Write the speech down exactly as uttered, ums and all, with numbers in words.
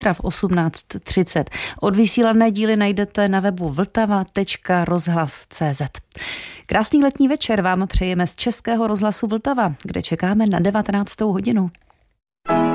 v osmnáct třicet. Odvysílané díly najdete na webu vltava tečka rozhlas tečka cé zet. Krásný letní večer vám přejeme z Českého rozhlasu Vltava, kde čekáme na devatenáctou hodinu.